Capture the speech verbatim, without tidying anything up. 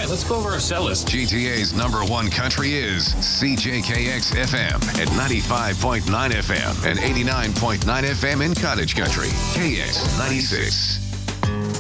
right, let's go over our set list. G T A's number one country is C J K X F M at ninety-five point nine F M and eighty-nine point nine F M in Cottage Country. K X ninety-six.